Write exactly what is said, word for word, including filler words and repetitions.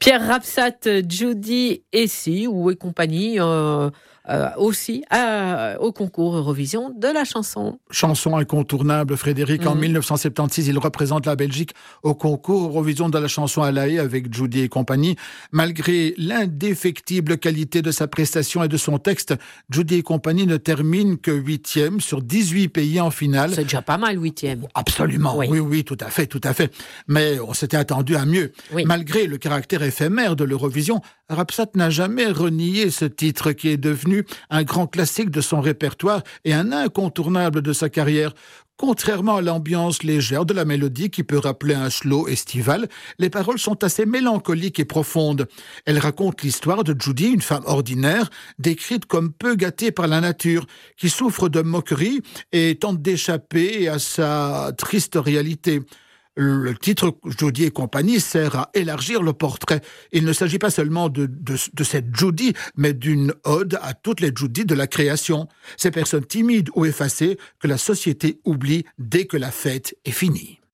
Pierre Rapsat, Judy Essi ou et compagnie euh, euh, aussi à, au concours Eurovision de la chanson. Chanson incontournable, Frédéric. Mmh. En dix-neuf cent soixante-seize, il représente la Belgique au concours Eurovision de la chanson à La Haye avec Judy et compagnie. Malgré l'indéfectible qualité de sa prestation et de son texte, Judy et compagnie ne termine que huitième sur dix-huit pays en finale. C'est déjà pas mal, huitième. Absolument, oui. oui, oui, tout à fait, tout à fait. Mais on s'était attendu à mieux. Oui. Malgré le caractère éphémère de l'Eurovision, Rapsat n'a jamais renié ce titre qui est devenu un grand classique de son répertoire et un incontournable de sa carrière. Contrairement à l'ambiance légère de la mélodie qui peut rappeler un slow estival, les paroles sont assez mélancoliques et profondes. Elles racontent l'histoire de Judy, une femme ordinaire, décrite comme peu gâtée par la nature, qui souffre de moquerie et tente d'échapper à sa triste réalité. Le titre Judy et compagnie sert à élargir le portrait. Il ne s'agit pas seulement de, de, de cette Judy, mais d'une ode à toutes les Judy de la création. Ces personnes timides ou effacées que la société oublie dès que la fête est finie.